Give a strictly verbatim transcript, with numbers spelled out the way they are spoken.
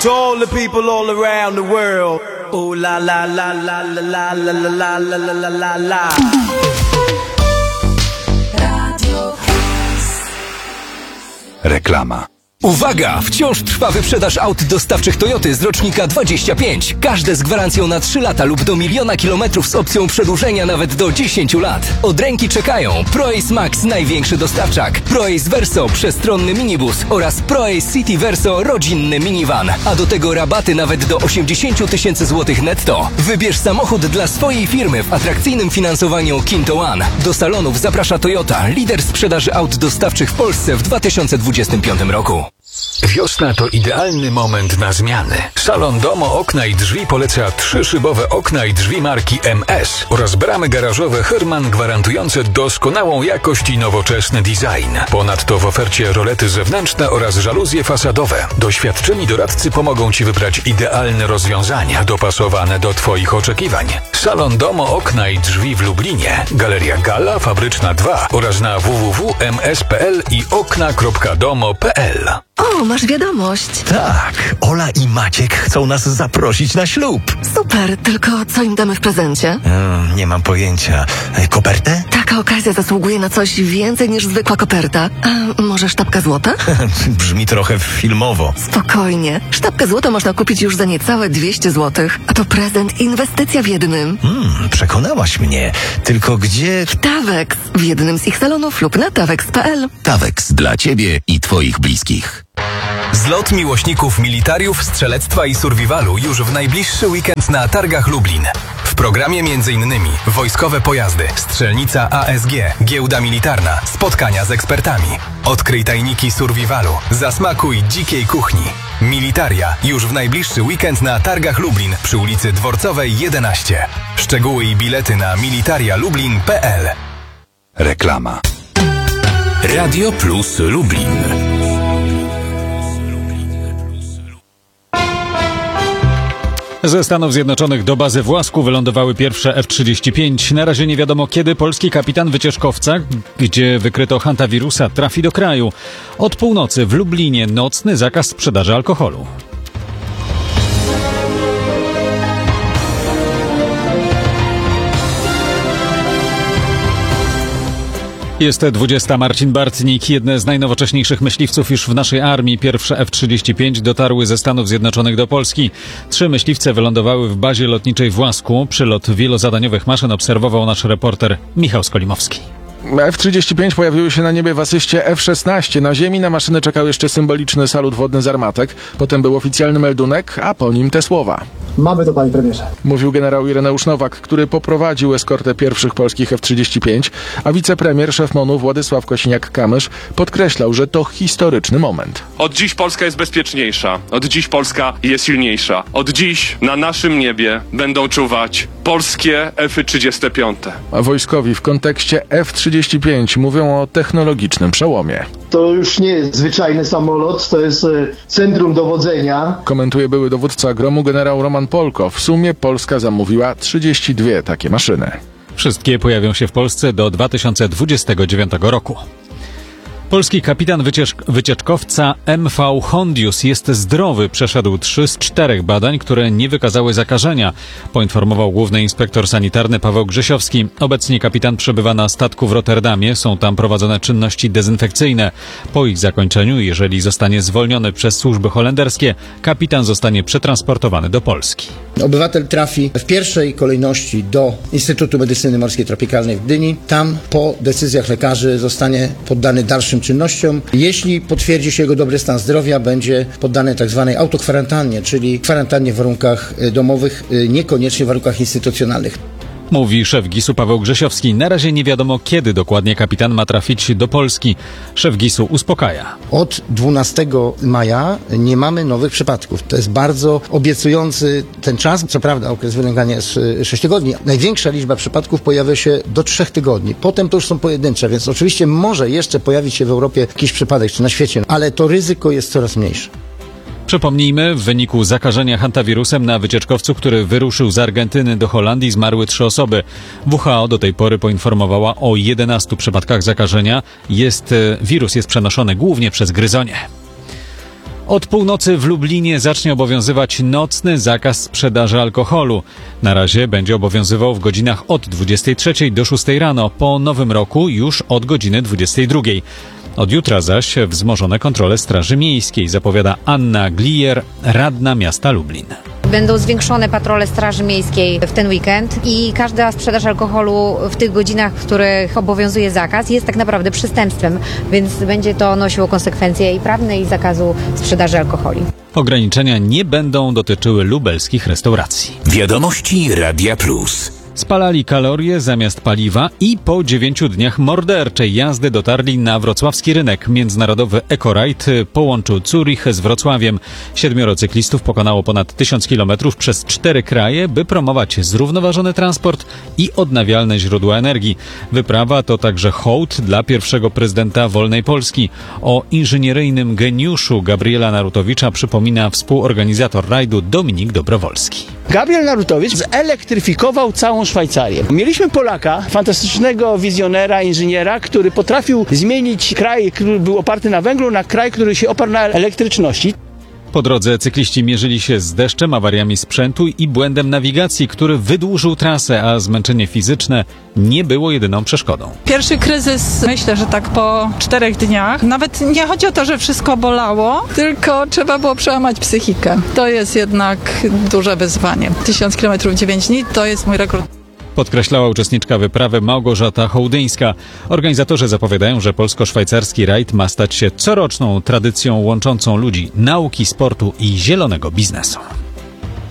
To all the people all around the world. Ooh la la la la la la la la la la la la la. Reklama. Uwaga! Wciąż trwa wyprzedaż aut dostawczych Toyoty z rocznika dwadzieścia pięć. Każde z gwarancją na trzy lata lub do miliona kilometrów z opcją przedłużenia nawet do dziesięciu lat. Od ręki czekają ProAce Max, największy dostawczak, ProAce Verso, przestronny minibus oraz ProAce City Verso, rodzinny minivan. A do tego rabaty nawet do osiemdziesiąt tysięcy złotych netto. Wybierz samochód dla swojej firmy w atrakcyjnym finansowaniu Kinto One. Do salonów zaprasza Toyota, lider sprzedaży aut dostawczych w Polsce w dwa tysiące dwudziestym piątym roku. Wiosna to idealny moment na zmiany. Salon Domo Okna i Drzwi poleca trzyszybowe okna i drzwi marki M S oraz bramy garażowe Herman gwarantujące doskonałą jakość i nowoczesny design. Ponadto w ofercie rolety zewnętrzne oraz żaluzje fasadowe. Doświadczeni doradcy pomogą Ci wybrać idealne rozwiązania dopasowane do Twoich oczekiwań. Salon Domo Okna i Drzwi w Lublinie, Galeria Gala, Fabryczna dwa oraz na w w w kropka m s kropka p l i okna kropka domo kropka p l. O, masz wiadomość. Tak, Ola i Maciek chcą nas zaprosić na ślub. Super, tylko co im damy w prezencie? Hmm, nie mam pojęcia. Kopertę? Taka okazja zasługuje na coś więcej niż zwykła koperta. A może sztabka złota? Brzmi trochę filmowo. Spokojnie. Sztabkę złota można kupić już za niecałe dwieście złotych. A to prezent i inwestycja w jednym. Hmm, przekonałaś mnie. Tylko gdzie... W Tawex. W jednym z ich salonów lub na tawex kropka p l. Tawex dla Ciebie i Twoich bliskich. Zlot miłośników militariów, strzelectwa i survivalu już w najbliższy weekend na Targach Lublin. W programie m.in. wojskowe pojazdy, strzelnica A S G, giełda militarna, spotkania z ekspertami. Odkryj tajniki survivalu, zasmakuj dzikiej kuchni. Militaria już w najbliższy weekend na Targach Lublin przy ulicy Dworcowej jedenaście. Szczegóły i bilety na militaria lublin kropka p l. Reklama. Radio Plus Lublin. Ze Stanów Zjednoczonych do bazy w Łasku wylądowały pierwsze F trzydzieści pięć. Na razie nie wiadomo, kiedy polski kapitan wycieczkowca, gdzie wykryto hantawirusa, trafi do kraju. Od północy w Lublinie nocny zakaz sprzedaży alkoholu. Jest dwudziesta. Marcin Bartnik. Jedne z najnowocześniejszych myśliwców już w naszej armii. Pierwsze F trzydzieści pięć dotarły ze Stanów Zjednoczonych do Polski. Trzy myśliwce wylądowały w bazie lotniczej w Łasku. Przylot wielozadaniowych maszyn obserwował nasz reporter Michał Skolimowski. F trzydzieści pięć pojawiły się na niebie w asyście F szesnaście. Na ziemi na maszynę czekał jeszcze symboliczny salut wodny z armatek. Potem był oficjalny meldunek, a po nim te słowa. Mamy to, panie premierze. Mówił generał Ireneusz Nowak, który poprowadził eskortę pierwszych polskich F trzydzieści pięć, a wicepremier, szef MON-u Władysław Kosiniak-Kamysz podkreślał, że to historyczny moment. Od dziś Polska jest bezpieczniejsza. Od dziś Polska jest silniejsza. Od dziś na naszym niebie będą czuwać polskie F trzydzieści pięć. A wojskowi w kontekście F trzydzieści pięć mówią o technologicznym przełomie. To już nie jest zwyczajny samolot, to jest centrum dowodzenia. Komentuje były dowódca gromu generał Roman Polko. W sumie Polska zamówiła trzydzieści dwie takie maszyny. Wszystkie pojawią się w Polsce do dwa tysiące dwudziestego dziewiątego roku. Polski kapitan wyciecz- wycieczkowca M V Hondius jest zdrowy. Przeszedł trzy z czterech badań, które nie wykazały zakażenia, poinformował główny inspektor sanitarny Paweł Grzesiowski. Obecnie kapitan przebywa na statku w Rotterdamie. Są tam prowadzone czynności dezynfekcyjne. Po ich zakończeniu, jeżeli zostanie zwolniony przez służby holenderskie, kapitan zostanie przetransportowany do Polski. Obywatel trafi w pierwszej kolejności do Instytutu Medycyny Morskiej Tropikalnej w Gdyni. Tam po decyzjach lekarzy zostanie poddany dalszym czynnościom. Jeśli potwierdzi się jego dobry stan zdrowia, będzie poddany tak zwanej autokwarantannie, czyli kwarantannie w warunkach domowych, niekoniecznie w warunkach instytucjonalnych. Mówi szef gisu Paweł Grzesiowski. Na razie nie wiadomo, kiedy dokładnie kapitan ma trafić do Polski. Szef gisu uspokaja. Od dwunastego maja nie mamy nowych przypadków. To jest bardzo obiecujący ten czas. Co prawda okres wylęgania jest sześć tygodni. Największa liczba przypadków pojawia się do trzech tygodni. Potem to już są pojedyncze, więc oczywiście może jeszcze pojawić się w Europie jakiś przypadek, czy na świecie, ale to ryzyko jest coraz mniejsze. Przypomnijmy, w wyniku zakażenia hantawirusem na wycieczkowcu, który wyruszył z Argentyny do Holandii, zmarły trzy osoby. W H O do tej pory poinformowała o jedenastu przypadkach zakażenia. Jest, wirus jest przenoszony głównie przez gryzonie. Od północy w Lublinie zacznie obowiązywać nocny zakaz sprzedaży alkoholu. Na razie będzie obowiązywał w godzinach od dwudziestej trzeciej do szóstej rano, po nowym roku już od godziny dwudziestej drugiej. Od jutra zaś wzmożone kontrole Straży Miejskiej, zapowiada Anna Glier, radna miasta Lublin. Będą zwiększone patrole Straży Miejskiej w ten weekend i każda sprzedaż alkoholu w tych godzinach, w których obowiązuje zakaz, jest tak naprawdę przestępstwem, więc będzie to nosiło konsekwencje i prawne, i zakazu sprzedaży alkoholi. Ograniczenia nie będą dotyczyły lubelskich restauracji. Wiadomości Radia Plus. Spalali kalorie zamiast paliwa i po dziewięciu dniach morderczej jazdy dotarli na wrocławski rynek. Międzynarodowy Eco-Ride połączył Zurich z Wrocławiem. Siedmioro cyklistów pokonało ponad tysiąc kilometrów przez cztery kraje, by promować zrównoważony transport i odnawialne źródła energii. Wyprawa to także hołd dla pierwszego prezydenta wolnej Polski. O inżynieryjnym geniuszu Gabriela Narutowicza przypomina współorganizator rajdu Dominik Dobrowolski. Gabriel Narutowicz zelektryfikował całą Szwajcarię. Mieliśmy Polaka, fantastycznego wizjonera, inżyniera, który potrafił zmienić kraj, który był oparty na węglu, na kraj, który się oparł na elektryczności. Po drodze cykliści mierzyli się z deszczem, awariami sprzętu i błędem nawigacji, który wydłużył trasę, a zmęczenie fizyczne nie było jedyną przeszkodą. Pierwszy kryzys, myślę, że tak po czterech dniach. Nawet nie chodzi o to, że wszystko bolało, tylko trzeba było przełamać psychikę. To jest jednak duże wyzwanie. Tysiąc kilometrów dziewięć dni to jest mój rekord. Podkreślała uczestniczka wyprawy Małgorzata Hołdyńska. Organizatorzy zapowiadają, że polsko-szwajcarski rajd ma stać się coroczną tradycją łączącą ludzi nauki, sportu i zielonego biznesu.